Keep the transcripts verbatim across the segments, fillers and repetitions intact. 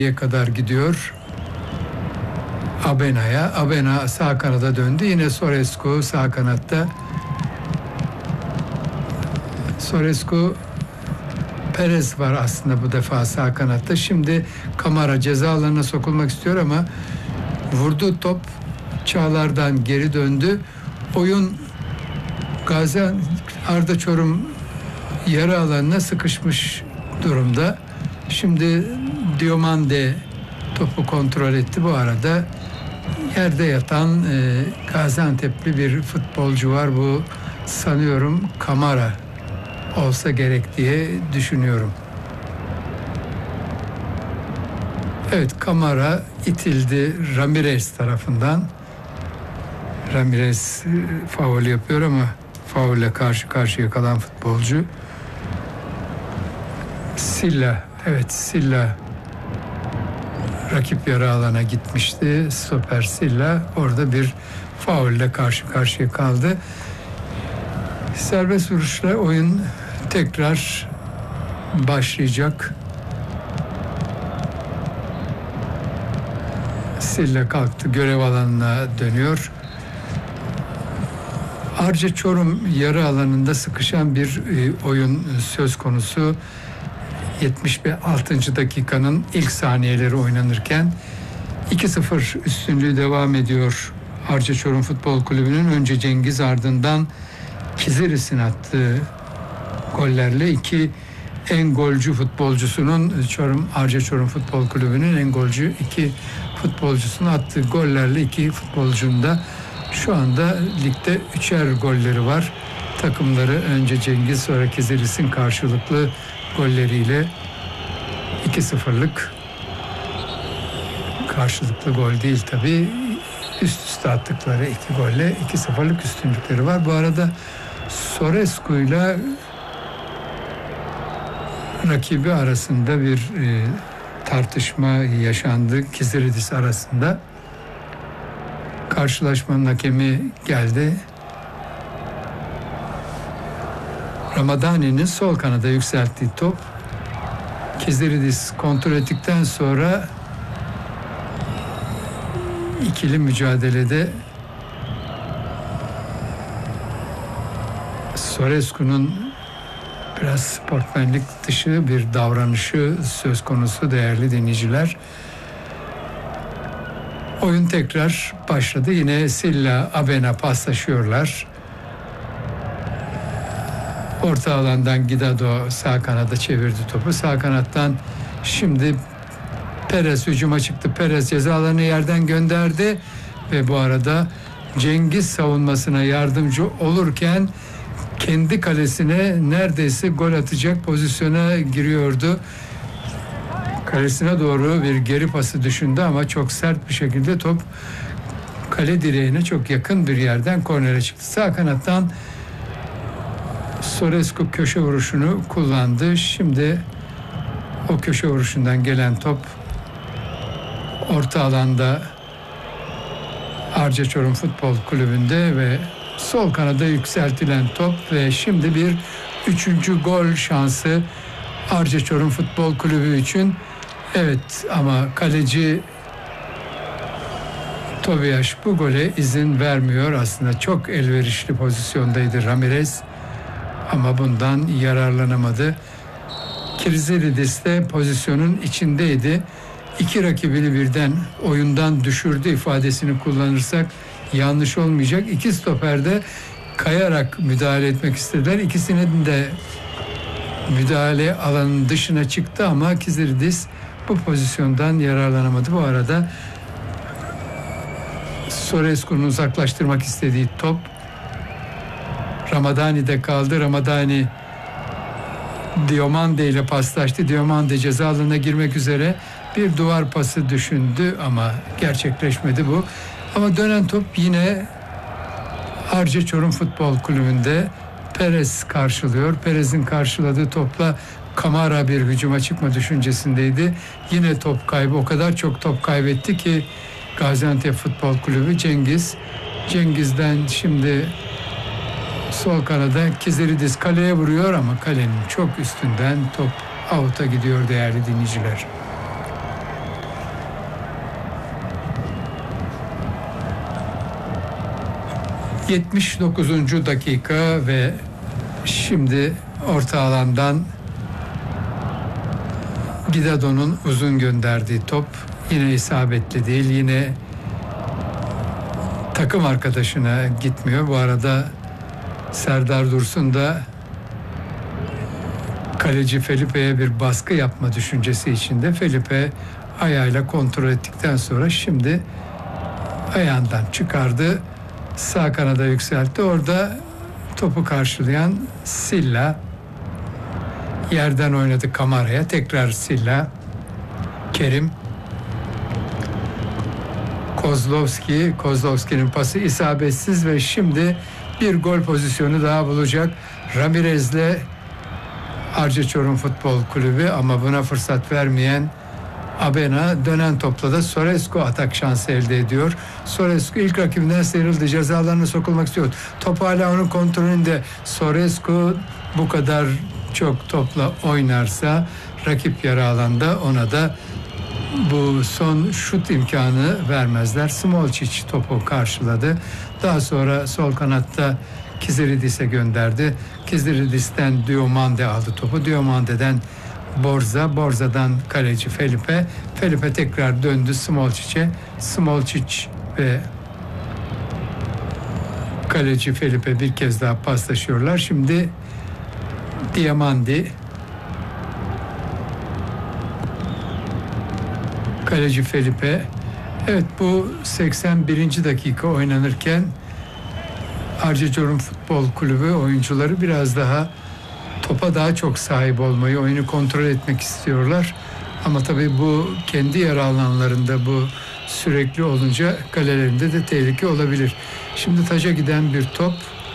kadar gidiyor. Abena'ya. Abena sağ kanada döndü. Yine Sorescu sağ kanatta. Sorescu, Perez var aslında bu defa sağ kanatta. Şimdi Kamara ceza alanına sokulmak istiyor ama vurdu top Çağlar'dan geri döndü. Oyun Gaziantep Arda Çorum yarı alanına sıkışmış durumda. Şimdi Diomande topu kontrol etti. Bu arada yerde yatan e, Gaziantep'li bir futbolcu var. Bu sanıyorum Kamara olsa gerek diye düşünüyorum. Evet, Kamara itildi Ramirez tarafından. Ramirez e, faul yapıyor ama faulle karşı karşıya kalan futbolcu. Silla, evet Silla rakip yarı alana gitmişti. Stoper Silla orada bir faulle karşı karşıya kaldı. Serbest vuruşla oyun tekrar başlayacak. Silla kalktı, görev alanına dönüyor. Arca Çorum yarı alanında sıkışan bir e, oyun söz konusu. yetmiş altıncı dakikanın ilk saniyeleri oynanırken iki sıfır üstünlüğü devam ediyor Arca Çorum Futbol Kulübü'nün. Önce Cengiz, ardından Kiziris'in attığı gollerle iki en golcü futbolcusunun, Çorum Arca Çorum Futbol Kulübü'nün en golcü iki futbolcusunun attığı gollerle iki futbolcunun da şu anda ligde üçer golleri var. Takımları önce Cengiz, sonra Kiziris'in karşılıklı golleriyle iki sıfırlık, karşılıklı gol değil tabii, üst üste attıkları iki golle iki sıfırlık üstünlükleri var. Bu arada Sorescu ile rakibi arasında bir e, tartışma yaşandı. Kiziridis arasında. Karşılaşmanın hakemi geldi. Ramadani'nin sol kanada yükselttiği top, Kiziridis kontrol ettikten sonra ikili mücadelede Sorescu'nun biraz sportmenlik dışı bir davranışı söz konusu değerli dinleyiciler. Oyun tekrar başladı. Yine Silla, Abena paslaşıyorlar. Orta alandan Guidado sağ kanada çevirdi topu. Sağ kanattan şimdi Perez hücuma çıktı. Perez ceza alanı yerden gönderdi ve bu arada Cengiz savunmasına yardımcı olurken kendi kalesine neredeyse gol atacak pozisyona giriyordu. Kalesine doğru bir geri pası düşündü ama çok sert bir şekilde top kale direğine çok yakın bir yerden kornere çıktı. Sağ kanattan Sorescu köşe vuruşunu kullandı. Şimdi o köşe vuruşundan gelen top orta alanda Arca Çorum Futbol Kulübü'nde ve sol kanada yükseltilen top ve şimdi bir üçüncü gol şansı Arca Çorum Futbol Kulübü için. Evet, ama kaleci Tobias bu gole izin vermiyor. Aslında çok elverişli pozisyondaydı Ramirez ama bundan yararlanamadı. Kiziridis de pozisyonun içindeydi. İki rakibini birden oyundan düşürdü ifadesini kullanırsak yanlış olmayacak. İki stoper de kayarak müdahale etmek istediler. İkisinin de müdahale alanının dışına çıktı ama Kiziridis bu pozisyondan yararlanamadı. Bu arada Sorescu'nun uzaklaştırmak istediği top Ramadani'de kaldı. Ramadani Diomande ile paslaştı. Diomande ceza alanına girmek üzere bir duvar pası düşündü ama gerçekleşmedi bu. Ama dönen top yine Arca Çorum Futbol Kulübü'nde. Perez karşılıyor. Perez'in karşıladığı topla Kamara bir hücuma çıkma düşüncesindeydi. Yine top kaybı. O kadar çok top kaybetti ki Gaziantep Futbol Kulübü. Cengiz. Cengiz'den şimdi sol kanada Kiziridis kaleye vuruyor ama kalenin çok üstünden top out'a gidiyor değerli dinleyiciler. yetmiş dokuzuncu dakika ve şimdi orta alandan Gidado'nun uzun gönderdiği top yine isabetli değil. Yine takım arkadaşına gitmiyor. Bu arada Serdar Dursun da kaleci Felipe'ye bir baskı yapma düşüncesi içinde. Felipe ayağıyla kontrol ettikten sonra şimdi ayağından çıkardı. Sağ kanada yükseltti. Orada topu karşılayan Silla yerden oynadı Kamara'ya. Tekrar Silla. Kerim. Kozlovski. Kozlovski'nin pası isabetsiz ve şimdi bir gol pozisyonu daha bulacak. Ramirez'le Arca Çorum Futbol Kulübü ama buna fırsat vermeyen Abena dönen topla da Sorescu atak şansı elde ediyor. Sorescu ilk rakibinden sıyrıldı. Cezalarına sokulmak istiyor. Top hala onun kontrolünde. Sorescu bu kadar çok topla oynarsa rakip yarı alanda ona da bu son şut imkanı vermezler. Smolcic topu karşıladı. Daha sonra sol kanatta Kiziridis'e gönderdi. Kiziridis'ten Diomande aldı topu. Diomande'den Borza, Borza'dan kaleci Felipe. Felipe tekrar döndü Smolcic'e. Smolcic ve kaleci Felipe bir kez daha paslaşıyorlar. Şimdi Diamandi, kaleci Felipe. Evet, bu seksen birinci dakika oynanırken Arca Çorum Futbol Kulübü oyuncuları biraz daha topa daha çok sahip olmayı, oyunu kontrol etmek istiyorlar. Ama tabii bu kendi yarı alanlarında bu sürekli olunca kalelerinde de tehlike olabilir. Şimdi taca giden bir top.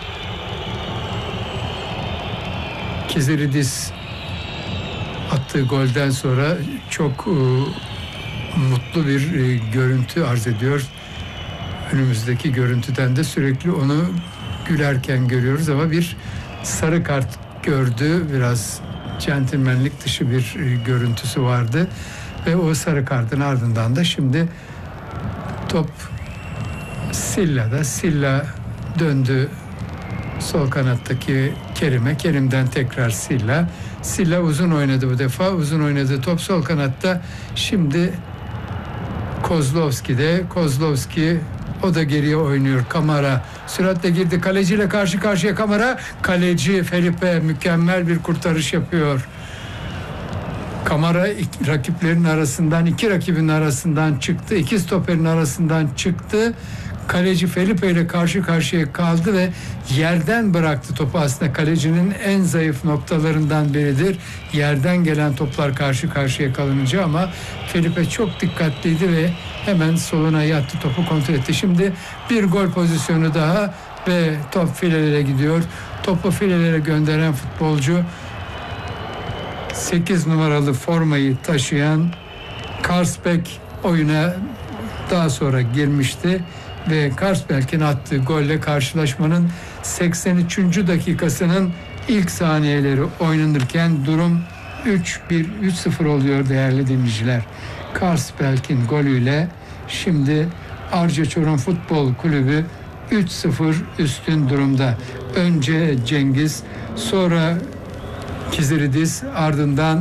Kiziridis attığı golden sonra çok uh, mutlu bir uh, görüntü arz ediyor. Önümüzdeki görüntüden de sürekli onu gülerken görüyoruz ama bir sarı kart gördü. Biraz centilmenlik dışı bir uh, görüntüsü vardı. Ve o sarı kartın ardından da şimdi top Silla'da. Silla döndü sol kanattaki Kerim'e. Kerim'den tekrar Silla. Silla uzun oynadı bu defa. Uzun oynadı top sol kanatta. Şimdi Kozlovski'de. Kozlovski o da geriye oynuyor. Kamara süratle girdi. Kaleciyle karşı karşıya Kamara. Kaleci Felipe mükemmel bir kurtarış yapıyor. Kamara iki, rakiplerin arasından, iki rakibin arasından çıktı. İki stoperin arasından çıktı. Kaleci Felipe ile karşı karşıya kaldı ve yerden bıraktı topu. Aslında kalecinin en zayıf noktalarından biridir. Yerden gelen toplar karşı karşıya kalınca ama Felipe çok dikkatliydi ve hemen soluna yattı, topu kontrol etti. Şimdi bir gol pozisyonu daha ve top filelere gidiyor. Topu filelere gönderen futbolcu sekiz numaralı formayı taşıyan Karsbek oyuna daha sonra girmişti ve Karsbek'in attığı golle karşılaşmanın seksen üçüncü dakikasının ilk saniyeleri oynanırken durum üç bir üç sıfır oluyor değerli dinleyiciler. Karsbek'in golüyle şimdi Arca Çorum Futbol Kulübü üç sıfır üstün durumda. Önce Cengiz, sonra Kiziridis, ardından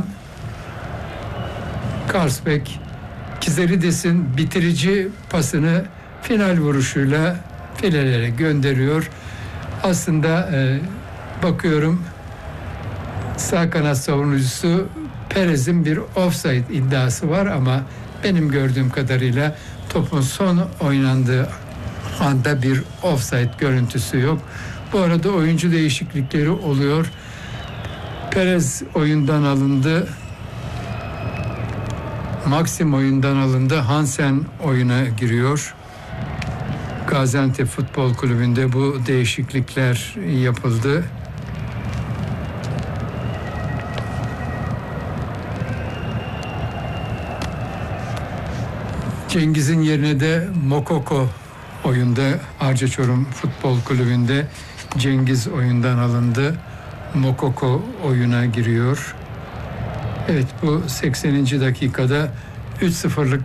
Karsbek Kiziridis'in bitirici pasını final vuruşuyla filelere gönderiyor. Aslında e, bakıyorum sağ kanat savunucusu Perez'in bir offside iddiası var ama benim gördüğüm kadarıyla topun son oynandığı anda bir offside görüntüsü yok. Bu arada oyuncu değişiklikleri oluyor. Perez oyundan alındı. Maxim oyundan alındı. Hansen oyuna giriyor. Gaziantep Futbol Kulübü'nde bu değişiklikler yapıldı. Cengiz'in yerine de Mokoko oyunda. Arca Çorum Futbol Kulübü'nde Cengiz oyundan alındı. Mokoko oyuna giriyor. Evet, bu sekseninci dakikada üç sıfırlık